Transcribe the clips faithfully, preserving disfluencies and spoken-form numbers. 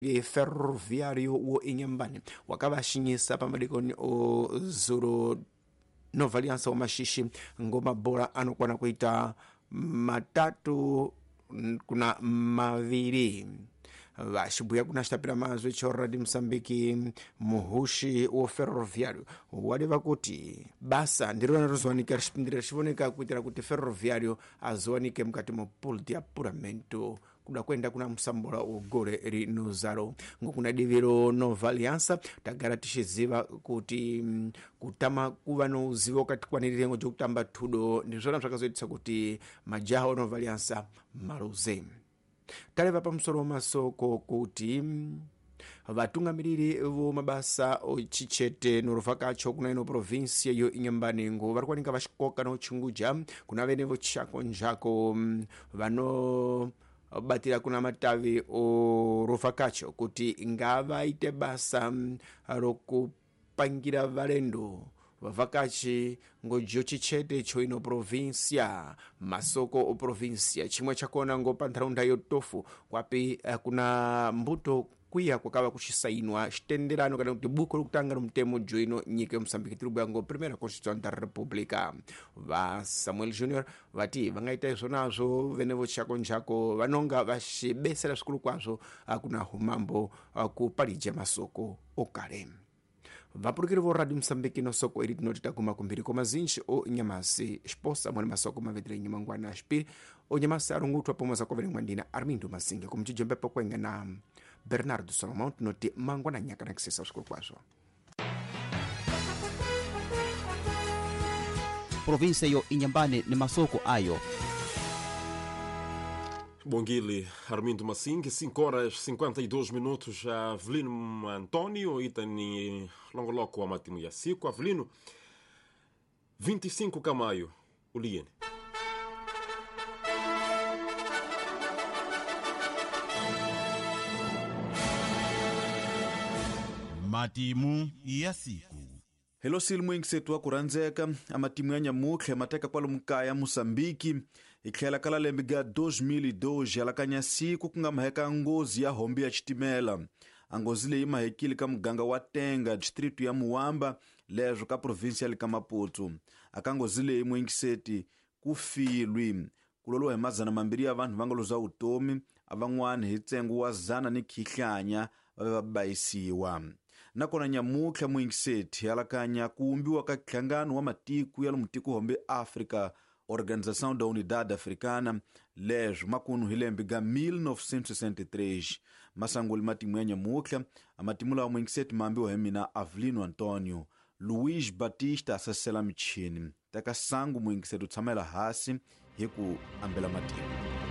ferroviário wo Inhambane wakavashinyisa pamadekoni o Zulu Nova Aliança wa Mashishi ngoma bora anokwana kuita matatu kuna maviri vashibuya kunashtapira mazwi chorra di Msambiki muhushi wa ferroviário wadeva kuti basa ndirona rozowanika rishipindira shivoneka kuitira kuti ferroviário azowanike mkati mo pool de apuramento kuda kwenda kuna msambula ugore rinuzaro ngokuna diviro Nova Aliança tagara tishiziva kuti mm, kutama kuva no uzivo kati kwanirirengo chokutamba tudo ndizvona zvakazoitisa kuti majaha Nova Aliança maruze taleva pamusoro masoko kuti vatungamiriri vomabasa ochichete noruvakacho kuna ino provinsia yo Inhambane ngo vari kuwanika vachikoka nochunguja kuna vene vochako njako vano batira kuna matavi o ruvakacho kuti ngavaite basa rokupangira valendo vavakachi ngojo chichete cho ino provincia masoko o provincia chimwe chakona ngo pantharaunda yotofu kwapi uh, kuna mbuto kuya kwakava kuchisainwa chitenderano kana kuti buku lokutanga mtemo joino nyika ya Msambiki tilubwa ngo primeira constituição da república va Samuel Junior vati vangaita izvonazo venevo chako njako vanonga vachibesera zvikuru kwazvo kuna humambo kupalija masoko okale vapurukiri vo Radio Msambiki no soko iri tinotita kuma kumbiri koma zinji o nyamasi sposa mwana masoko mavedre nyamangwana ashpiri o nyamasi arungutwa pomo za kovere mwandina Armindo Masinge kumchijombe pokwenga na Bernardo Solomon noti mangwana nyaka na kisesa usiku kwazo. Província yo Inhambane ni masoko ayo. Bongili, Armindo Masinge, cinco horas e cinquenta e dois minutos. Avelino António, Itani Longoloco, Amatimu Yacico. Avelino, vinte e cinco Camaio, Uliene. Matimu Yacico. Hello silmu ingisetu wa kuranzeka, amatimu ya Nyamuke, mateka kwa lumkaya Musambiki, ikhela kala lembiga dois mil e dois, alakanya siku kunga maheka ngozi ya hombi ya chitimela. Angozile ima hekili ka mganga wa Tenga, distritu ya Muamba, lejo ka provincia ya Maputo. Akangozile imu ingiseti kufilwi. Kulolo hemaza na mambiri ya vantu vangolo za utomi, avangwane hitsengu wa zana ni kiklanya, vabaisiwa. Nakona Nyamuke muingiseti alakanya kuumbiwa ka klangano wa matiku ya lumtiku hombe Afrika, Organização da Unidade Africana, lejo makunu hilembiga mil novecentos e sessenta e três. Masangoli matimu ya Nyamuke, amatimula wa muingiseti mambiwa hemina Avelino António, Luiz Batista asasela michini. Taka sangu muingiseti utsamela hasi, hiku ambela matimu.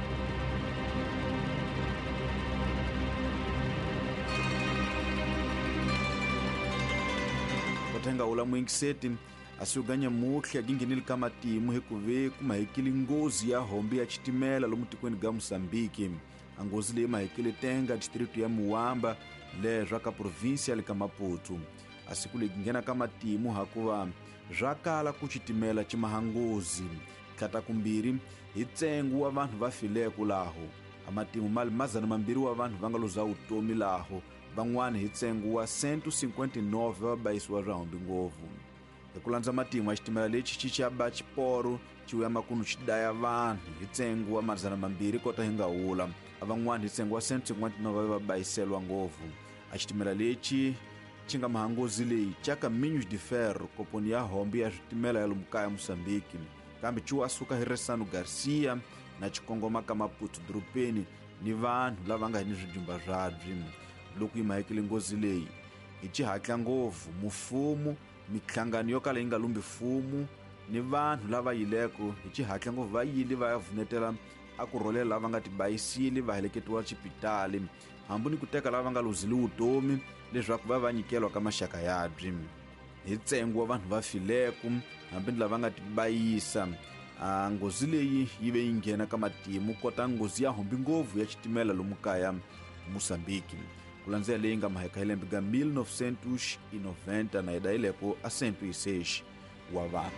Tenga ula muingiseti asiuganya Nyamuke aginginili kama timu hekuve kumahekili ngozi ya hombi ya chitimela lomutikweni ga Musambiki. Angozile mahekili Tenga distritu ya Muamba le jaka provincia ya Maputo. Asikule gingena kama timu hakuwa jakala kuchitimela chimahangozi kata kumbiri itsengu wa vantu vafile kulaho. Amatimu mali mazana mambiri wa vantu vangaloza utomi laho. Vangwane hitsengu wa cento e cinquenta e nove wabaisi wa raundi ngovu. Ekulanza matimu achitimela lechi chicha bachiporo chiwe makunu chidaya vantu hitsengu wa mazana mambiri kota hinga ula. Avangwane hitsengu wa cento e cinquenta e nove wabaiselwa ngovu. Achitimela lechi chinga mahangozi lei chaka minhos de ferro koponi ya hombi ya chitimela ya lumkaya Musambiki. Kambi chua asuka Hiresano Garcia na chikongoma kama Maputo Drupeni ni vantu lavanga hini jumba jadri. Luku imahekili ngozi lei ichi hakla ngovu mufumu miklangani yokala inga lumbi fumu ni vantu lava yileko ichi hakla ngovu vayili vayavunetela akurolela lava ngati baisili vaheleketuwa chipitali hambuni kuteka lava nga luzili utomi lezwaku vavanyikelwa kama shaka yadri hitsengu wa vantu vafileku hambuni lava ngati baisa. Uh, ngozi lei yive ingena kama timu kota ngozi ya hombi ngovu ya chitimela lumukaya Musambiki. Kulanzia lenga maheka hilembiga mil novecentos e noventa na ida ilepo a cento e seis wa vanu.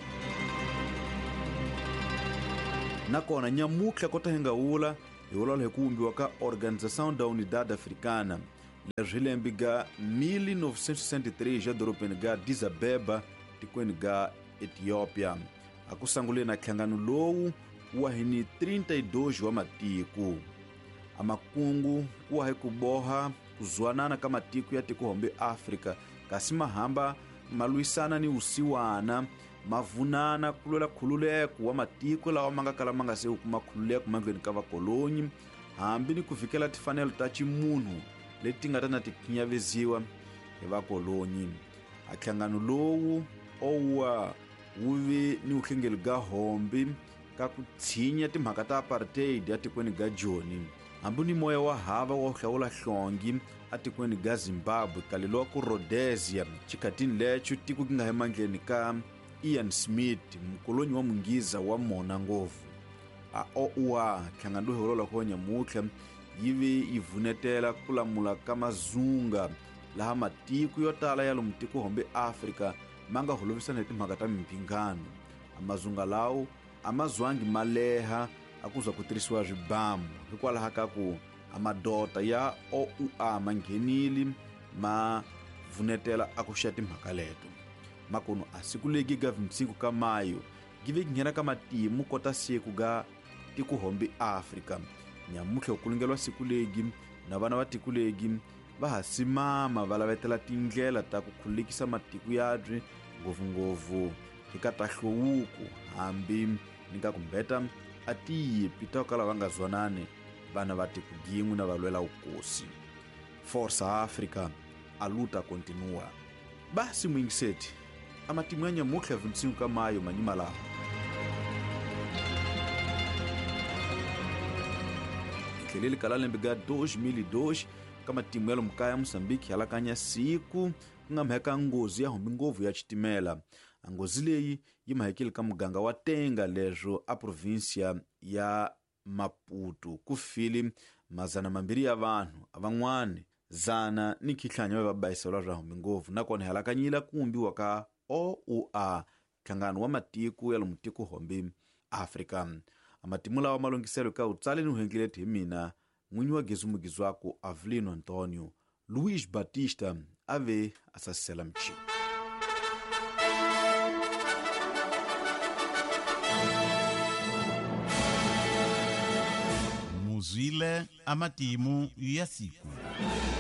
Nakona Nyamuke kota henga ula, iwala hekumbi waka Organização da Unidade Africana. leswi lembi ga mil novecentos e sessenta e três ja dorobeni ga Addis Abeba tikweni ga Ethiopia. Akusangule na nhlangano lowu wa hini trinta e dois wa matiko. Amakungu kuwa he kuboha kuzwanana ka matiko ya tiko hombe Afrika kasi mahamba maluisana ni usiwana mavunana kulola khululeko wa matiko lawa manga kala manga se ukuma khululeko mangweni ka vakolonyi hambi ni kufikela tifanelo ta chimunhu leti nga ta na tikinyaveziwa hi vakolonyi. Nhlangano lowu owa wuve ni uhlengeli ga hombi ka ku tshinya timhaka ta apartheid ya tikweni ga Joni. Hambi ni moya wa hava wa hlawula hlongi atikweni ga Zimbabwe kaleliwa ku Rhodesia chikhatini lecho tiko ki nga hemandleni ka Ian Smith mkolonyi wa mungiza wa mona ngovu. A owa nhlangano holola ko nyamutlha yive yivunetela ku lamula ka mazunga laha matiko yo tala ya lomu tiko hombe Afrika manga holovisana hi timhaka ta mimpingano. Amazunga lawo amazwangi maleha akuza ku tirhisiwa swibamu hikwalaho ka ku amadota ya O U A manghenili ma vunetela akuxa timhaka leto. Makono asiku legi ga vhintsiko ka mayo give nghena ka matimu kota siku ga tiko hombe Afrika. Nyamutlha kulungelwa siku legi na vana va tiko legi va hasimama va lavetela tindlela ta ku khulukisa matiko yadri ngopfungopfu eka ta hluvuko hambi ni ka kumbeta atiye pita kala va nga zwanane vana va tiko gin'we na valwela ukosi. Força Africa a luta continua. Basi mwingiseti amatimu ya nyamutlha vinte e cinco ka mayo manyima lawa. Ikheleli kala lembe ga dois mil e dois ka matimu ya lomu kaya Moçambique yalakanya siku ku nga mheka ngozi ya hombi ngovu ya chitimela. Ngozi leyi yi mahekile ka muganga wa Tenga leswo a provincia ya Maputo ku fili mazana mambiri ya vanhu avan'wana zana ni khihlanya va bayiselwa swa hombi ngovu nakona halakanyila kumbiwa ka O U A nhlangano wa matiko ya lomu tiko hombe Afrika. Amatimu lawa malongiselo ka utsale ni uhenglile hi mina n'winyi wa gezumugizi wako Avelino Antonio. Luis Batista ave asasela mchi. Muzwile amatimu ya siku.